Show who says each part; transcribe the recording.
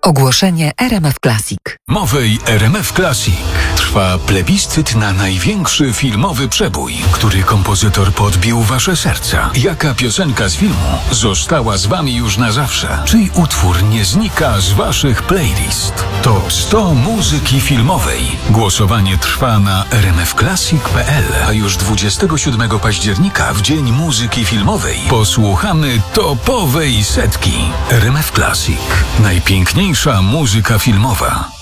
Speaker 1: Ogłoszenie RMF Classic.
Speaker 2: Mowej RMF Classic trwa plebiscyt na największy filmowy przebój, który kompozytor podbił wasze serca. Jaka piosenka z filmu została z wami już na zawsze? Czyj utwór nie znika z waszych playlist? Top 100 muzyki filmowej. Głosowanie trwa na rmfclassic.pl, a już 27 października, w Dzień Muzyki Filmowej, posłuchamy topowej setki. RMF Classic. Najpiękniejsza muzyka filmowa.